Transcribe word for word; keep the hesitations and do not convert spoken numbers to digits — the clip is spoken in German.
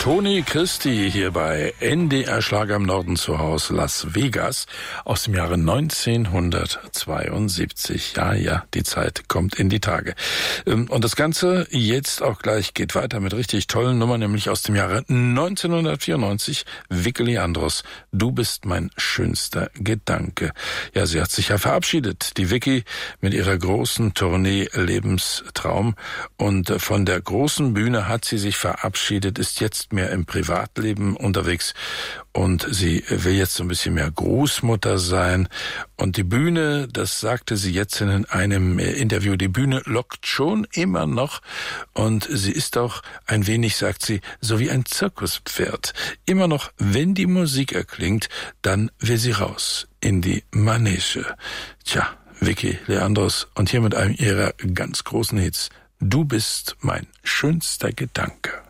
Toni Christie hier bei N D R Schlager im Norden zu Hause, Las Vegas, aus dem Jahre neunzehnhundertzweiundsiebzig. Ja, ja, die Zeit kommt in die Tage. Und das Ganze jetzt auch gleich geht weiter mit richtig tollen Nummern, nämlich aus dem Jahre neunzehnhundertvierundneunzig. Vicky Leandros, du bist mein schönster Gedanke. Ja, sie hat sich ja verabschiedet, die Vicky, mit ihrer großen Tournee Lebenstraum. Und von der großen Bühne hat sie sich verabschiedet, ist jetzt mehr im Privatleben unterwegs und sie will jetzt so ein bisschen mehr Großmutter sein. Und die Bühne, das sagte sie jetzt in einem Interview, die Bühne lockt schon immer noch und sie ist auch ein wenig, sagt sie, so wie ein Zirkuspferd. Immer noch, wenn die Musik erklingt, dann will sie raus in die Manege. Tja, Vicky Leandros und hier mit einem ihrer ganz großen Hits. Du bist mein schönster Gedanke.